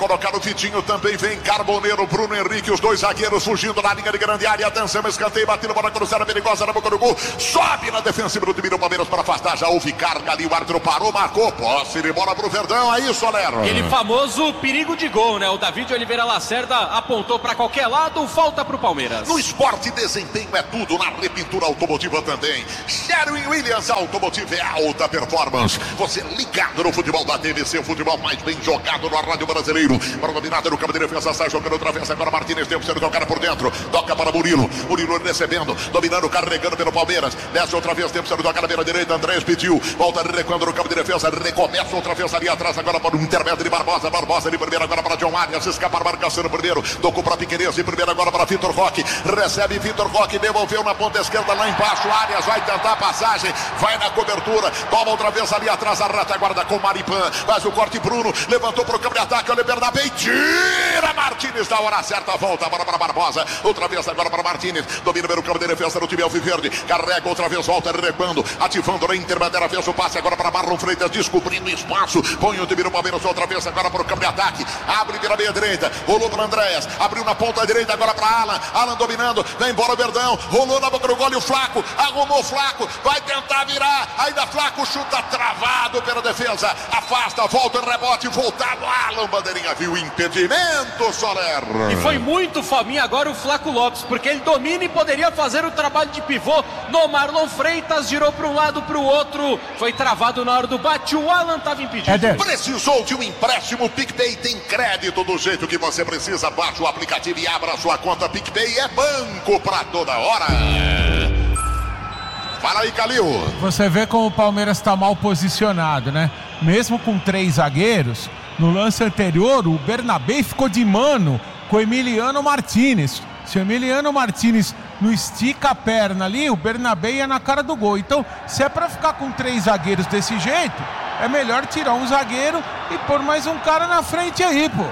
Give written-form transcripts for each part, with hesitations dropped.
colocar o Vitinho, também vem Carboneiro, Bruno Henrique, os dois zagueiros fugindo na linha de grande área. Atenção, escanteio, batendo, bola cruzada perigosa na boca do gol. Sobe na defensiva do time do Palmeiras para afastar. Já houve carga ali, o árbitro parou, marcou. Posse de bola pro Verdão, aí, Soler. Aquele famoso perigo de gol, né? O David Oliveira Lacerda apontou para qualquer lado, falta pro Palmeiras. No esporte, desempenho é tudo, na repintura automotiva também. Sherwin-Williams Automotive é alta performance. Você ligado no futebol da TVC, o futebol mais bem jogado no rádio brasileiro. Para dominada no campo de defesa, sai jogando outra vez. Agora Martínez tem sendo tocado por dentro. Toca para Murilo. Murilo recebendo, dominando, carregando pelo Palmeiras. Desce outra vez, tempo sendo tocado na beira direita. Andrés pediu, volta recuando no campo de defesa. Recomeça outra vez ali atrás. Agora para o intermédio de Barbosa. Barbosa de primeiro, agora para John Arias. Escapa a marcação no primeiro. Tocou para Piquerez de primeiro, agora para Vitor Roque. Recebe Vitor Roque, devolveu na ponta esquerda lá embaixo. Arias vai tentar a passagem, vai na cobertura. Toma outra vez ali atrás a retaguarda com Maripan. Faz o corte, Bruno. Levantou para o campo de ataque. Olha, Bernabé, tira Martínez da hora certa. Volta agora para Barbosa. Outra vez agora para Martínez. Domina pelo campo de defesa do time alviverde. Carrega outra vez, volta recuando. Ativando na intermediária, fez o passe agora para Marlon Freitas. Descobrindo espaço. Põe o time do Palmeiras outra vez agora para o campo de ataque. Abre pela meia direita. Rolou para Andréas. Abriu na ponta direita agora para Alan. Alan dominando. Vem embora o Verdão. Rolou na boca do gol e o Flaco. Arrumou o Flaco. Vai tentar virar. Ainda Flaco chuta travado pela defesa. Afasta, volta, rebote, voltado. Alan Bandeirinha viu impedimento, Soler. E foi muito fominha agora o Flaco Lopes, porque ele domina e poderia fazer o trabalho de pivô no Marlon Freitas, girou para um lado, para o outro, foi travado na hora do bate, o Alan estava impedido. Precisou de um empréstimo? PicPay tem crédito do jeito que você precisa. Baixe o aplicativo e abra sua conta. PicPay é banco para toda hora. Fala aí, Calil. Você vê como o Palmeiras está mal posicionado, né? Mesmo com 3 zagueiros, no lance anterior, o Bernabé ficou de mano com o Emiliano Martínez. Se o Emiliano Martínez não estica a perna ali, o Bernabé ia na cara do gol. Então, se é pra ficar com 3 zagueiros desse jeito, é melhor tirar um zagueiro e pôr mais um cara na frente aí, pô.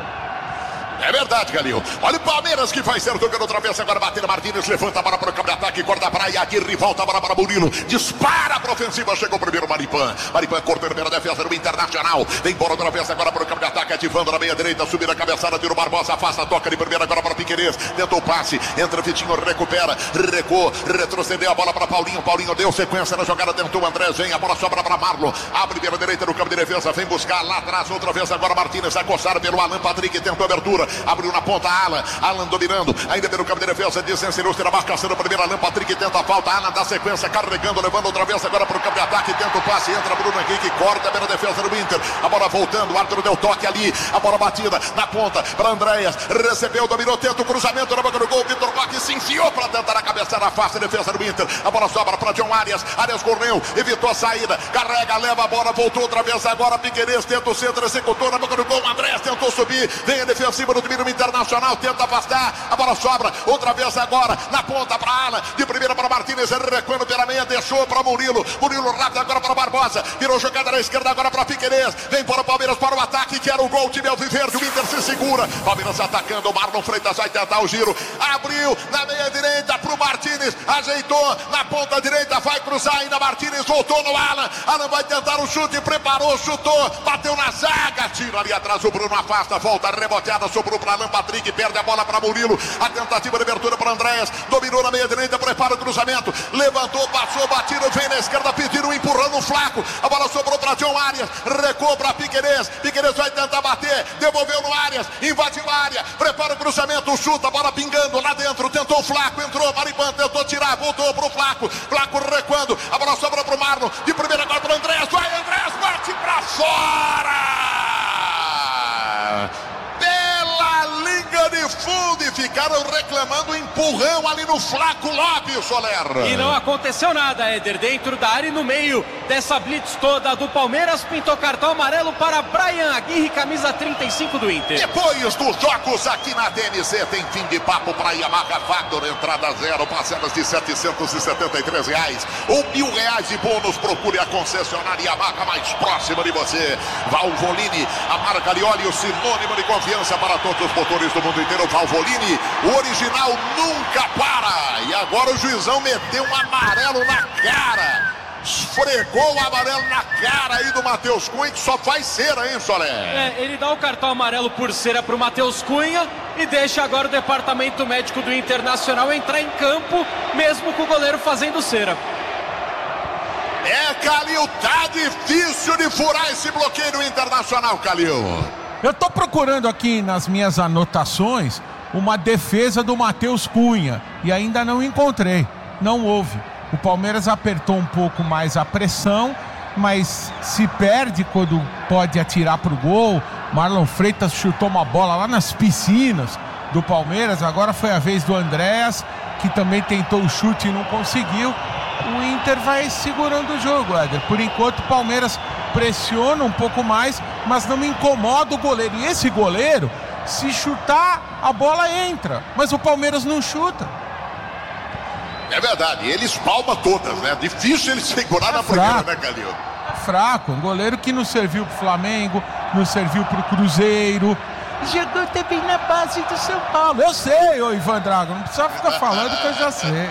É verdade, Galil. Olha o Palmeiras que faz certo, tocando outra vez, agora batendo Martínez, levanta a bola para o campo de ataque, corta a praia, Aguirre, volta a bola para Murilo, dispara para a ofensiva, chegou primeiro Maripan. Maripan cortando pela defesa do Internacional, vem embora outra vez agora para o campo de ataque, ativando na meia direita, subindo a cabeçada, tira o Barbosa, afasta a toca de primeira agora para Piquerez, tentou o passe, entra Vitinho, recupera, recuou, retrocedeu a bola para Paulinho, Paulinho deu sequência na jogada, tentou o Andrés, vem, a bola sobra para Marlon, abre pela direita no campo de defesa, vem buscar lá atrás, outra vez agora Martínez, acossado pelo Alan Patrick, tentou abertura, abriu na ponta Alan dominando, ainda pelo campo de defesa, descencerou, terá marcação no primeiro, Alan Patrick tenta a falta, Alan dá sequência, carregando, levando outra vez agora para o campo de ataque, tenta o passe, entra Bruno Henrique, corta pela defesa do Inter, a bola voltando, o árbitro deu toque ali, a bola batida na ponta para Andréas, recebeu, dominou, tenta o cruzamento na boca do gol, Vitor Roque se enfiou para tentar a cabeçada, afasta a defesa do Inter, a bola sobra para John Arias, Arias correu, evitou a saída, carrega, leva a bola, voltou outra vez agora, Piquerez tenta o centro, executou na boca do gol, Andréas tentou subir, vem a defensiva do time do Internacional, tenta afastar, a bola sobra, outra vez agora, na ponta para Alan, de primeira para Martínez, recuando pela meia, deixou para Murilo rápido agora para Barbosa, virou jogada na esquerda agora para Piquerez, vem para o Palmeiras para o ataque, que era o gol, o time alviverde, o Inter se segura, Palmeiras atacando, o Marlon Freitas vai tentar o giro, abriu na meia direita para o Martínez, ajeitou na ponta direita, vai cruzar ainda, Martínez voltou no Alan vai tentar o chute, preparou, chutou, bateu na zaga, tira ali atrás, o Bruno afasta, volta, reboteada, sobrou para Alan Patrick, perde a bola para Murilo, a tentativa de abertura para Andréas, dominou na meia direita, prepara o cruzamento, levantou, passou, batido, vem na esquerda, pediram, empurrando o Flaco, a bola sobrou para John Arias, recuou para Piquerez vai tentar bater, devolveu no Arias, invadiu a área, prepara o cruzamento, chuta, a bola pingando lá dentro, tentou o Flaco, entrou, Maripan tentou tirar, voltou pro Flaco recuando, a bola sobra pro Marlon, de primeira agora pro Andréas, vai Andréas, bate pra fora! Linha de fundo e ficaram reclamando empurrão ali no Flaco Lopes, Soler. E não aconteceu nada, Éder, dentro da área e no meio dessa blitz toda do Palmeiras, pintou cartão amarelo para Brian Aguirre, camisa 35 do Inter. Depois dos jogos aqui na DMC, tem fim de papo para Yamaha Factor, entrada zero, parcelas de R$773 ou R$1.000 de bônus, procure a concessionária Yamaha mais próxima de você. Valvoline, a marca de óleo, sinônimo de confiança para todos os motores do mundo inteiro. Valvoline, o original nunca para. E agora o juizão meteu um amarelo na cara esfregou o amarelo na cara aí do Matheus Cunha, que só faz cera, hein, Solé? Ele dá o cartão amarelo por cera pro Matheus Cunha e deixa agora o departamento médico do Internacional entrar em campo, mesmo com o goleiro fazendo cera. Calil, tá difícil de furar esse bloqueio Internacional, Calil. Eu tô procurando aqui nas minhas anotações uma defesa do Matheus Cunha e ainda não encontrei, não houve. O Palmeiras apertou um pouco mais a pressão, mas se perde quando pode atirar pro gol. Marlon Freitas chutou uma bola lá nas piscinas do Palmeiras, agora foi a vez do Andréas, que também tentou o chute e não conseguiu. O Inter vai segurando o jogo, Éder. Por enquanto o Palmeiras pressiona um pouco mais, mas não incomoda o goleiro. E esse goleiro, se chutar, a bola entra, mas o Palmeiras não chuta. É verdade, ele espalma todas, né? Difícil ele segurar na primeira, né, Calil? É fraco, um goleiro que não serviu pro Flamengo, não serviu pro Cruzeiro. Jogou também na base do São Paulo. Eu sei, ô Ivan Drago, não precisa ficar falando que eu já sei.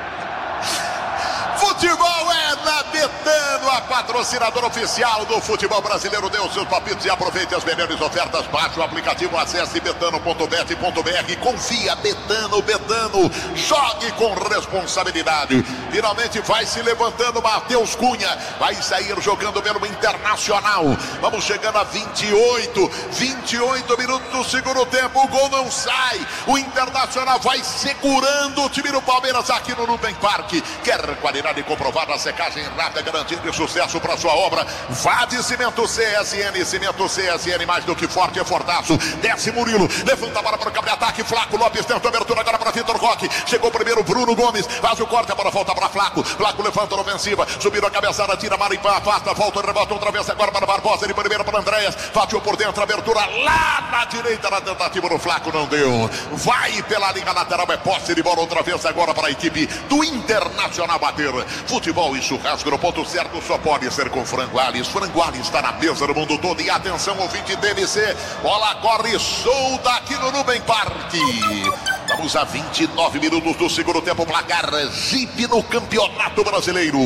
Futebol é na Betano, a patrocinadora oficial do futebol brasileiro. Dê os seus palpites e aproveite as melhores ofertas. Baixe o aplicativo, acesse betano.bet.br. Confia, Betano. Jogue com responsabilidade. Finalmente vai se levantando Matheus Cunha. Vai sair jogando pelo Internacional. Vamos chegando a 28 minutos do segundo tempo. O gol não sai. O Internacional vai segurando o time do Palmeiras aqui no Nubank Park. Quer qualidade comprovada, a secagem rápida, garantindo sucesso para sua obra. Vá de Cimento CSN. Cimento CSN, mais do que forte, é fortaço. Desce Murilo, levanta a bola para o campo de ataque. Flaco Lopes tenta a abertura agora para Vitor Roque. Chegou primeiro Bruno Gomes, faz o corte, a bola volta para Flaco. Flaco levanta na ofensiva, subindo a cabeçada, tira Maripã, afasta, volta, rebota outra vez agora para Barbosa. Ele primeiro para Andréas, fatiou por dentro, abertura lá na direita, na tentativa do Flaco, não deu. Vai pela linha lateral, é posse de bola outra vez agora para a equipe do Internacional bater. Futebol e churrasco no ponto certo só pode ser com Frango Alves. Frango Alves está na mesa do mundo todo. E atenção, ouvinte TNC, bola corre solta aqui no Nubank Park. Vamos a 29 minutos do segundo tempo. Placar Jeep no Campeonato Brasileiro.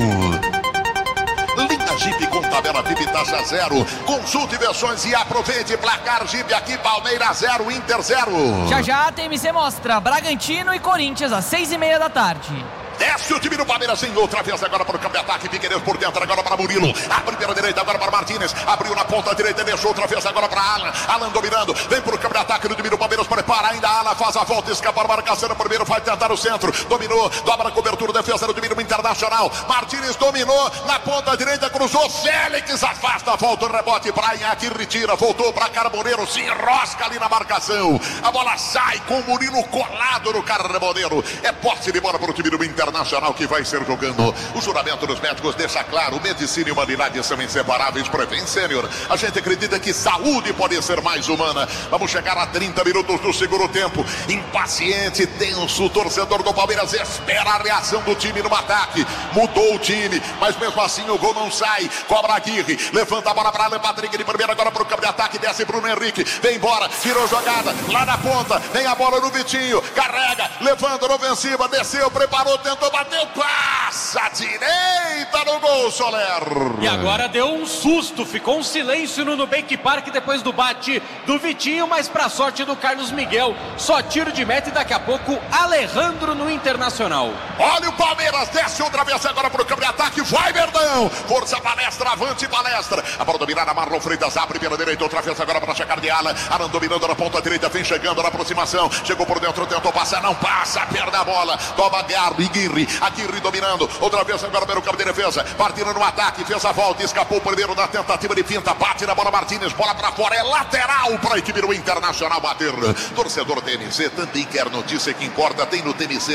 Linha Jeep com tabela VIP taxa 0. Consulte versões e aproveite. Placar Jeep aqui, Palmeiras 0, Inter 0. Já a TMC mostra Bragantino e Corinthians às 6:30 da tarde. Desce o time do Palmeiras em outra vez agora para o campo de ataque. Figueiredo por dentro agora para Murilo. Abre pela direita agora para Martínez. Abriu na ponta direita, deixou outra vez agora para Alan. Alan dominando. Vem para o campo de ataque do time do Palmeiras. Prepara ainda. Alan faz a volta. Escapa a marcação. Primeiro vai tentar o centro. Dominou. Dobra a cobertura. Defesa do time do Internacional. Martínez dominou. Na ponta direita cruzou. Félix afasta. Volta o rebote para Inhaque. Retira. Voltou para Carboneiro. Se enrosca ali na marcação. A bola sai com o Murilo colado no Carboneiro. É posse de bola para o time do Internacional, que vai ser jogando. O juramento dos médicos deixa claro: medicina e humanidade são inseparáveis. Prevent Sênior, a gente acredita que saúde pode ser mais humana. Vamos chegar a 30 minutos do segundo tempo. Impaciente, tenso, o torcedor do Palmeiras espera a reação do time no ataque. Mudou o time, mas mesmo assim o gol não sai. Cobra Aguirre, levanta a bola para Alan Patrick de primeira agora para o campo de ataque. Desce Bruno Henrique, vem embora, virou jogada lá na ponta, vem a bola no Vitinho, carrega, levanta na ofensiva, desceu, preparou, tentou, bateu, passa à direita no gol, Soler. E agora deu um susto, ficou um silêncio no Nubank Park depois do bate do Vitinho, mas para sorte do Carlos Miguel, só tiro de meta e daqui a pouco Alejandro no Internacional. Olha o Palmeiras, desce outra vez agora para o campo de ataque, vai Verdão, força Palestra, avante Palestra, a bola dominada, Marlon Freitas abre pela direita, outra vez agora para chegar de Alan, Alan dominando na ponta direita, vem chegando na aproximação, chegou por dentro, tentou passar, não passa, perde a bola, toma Aguirre dominando, outra vez agora pelo campo de defesa, partindo no ataque, fez a volta, escapou primeiro da tentativa de finta, bate na bola Martínez, bola pra fora, é lateral para a equipe do Internacional bater. Torcedor TNC também quer notícia que importa, tem no TNC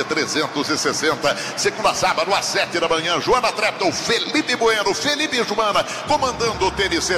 360, segunda a sábado às 7 da manhã, Joana Trepton, Felipe Bueno, Felipe e Joana, comandando o TNC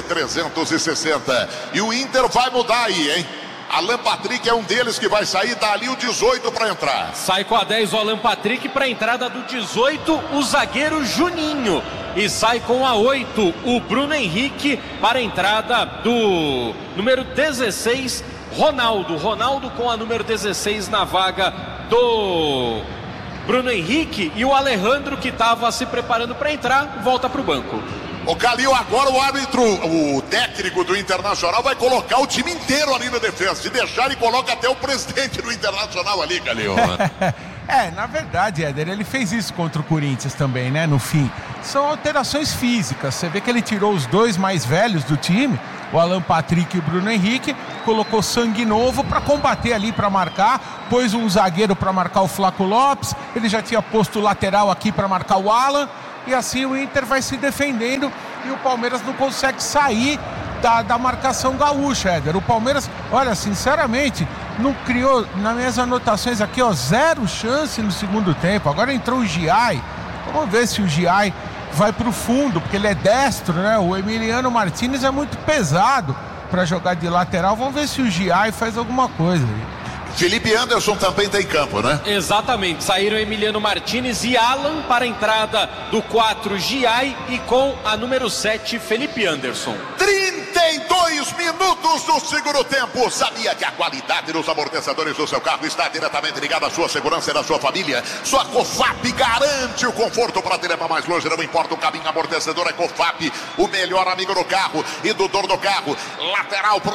360, e o Inter vai mudar aí, hein? Alan Patrick é um deles que vai sair, dá ali o 18 para entrar. Sai com a 10 o Alan Patrick para a entrada do 18, o zagueiro Juninho. E sai com a 8 o Bruno Henrique para a entrada do número 16, Ronaldo. Ronaldo com a número 16 na vaga do Bruno Henrique, e o Alejandro, que estava se preparando para entrar, volta para o banco. O Calil, agora o árbitro, o técnico do Internacional vai colocar o time inteiro ali na defesa. Se deixar, ele coloca até o presidente do Internacional ali, Calil. Na verdade, Éder, ele fez isso contra o Corinthians também, né, no fim. São alterações físicas. Você vê que ele tirou os dois mais velhos do time, o Alan Patrick e o Bruno Henrique, colocou sangue novo para combater ali, para marcar, pôs um zagueiro para marcar o Flaco Lopes, ele já tinha posto o lateral aqui para marcar o Alan, e assim o Inter vai se defendendo e o Palmeiras não consegue sair da marcação gaúcha, Éder. O Palmeiras, olha, sinceramente, não criou, nas minhas anotações aqui, ó, 0 chance no segundo tempo. Agora entrou o Giai, vamos ver se o Giai vai pro fundo, porque ele é destro, né? O Emiliano Martinez é muito pesado para jogar de lateral. Vamos ver se o Giai faz alguma coisa aí. Felipe Anderson também tem campo, né? Exatamente, saíram Emiliano Martinez e Alan para a entrada do 4, Giai, e com a número 7, Felipe Anderson. 32 minutos do segundo tempo. Sabia que a qualidade dos amortecedores do seu carro está diretamente ligada à sua segurança e da sua família? Sua Cofap garante o conforto para te levar mais longe. Não importa o caminho, amortecedor é Cofap, o melhor amigo do carro e do dono do carro. Lateral pro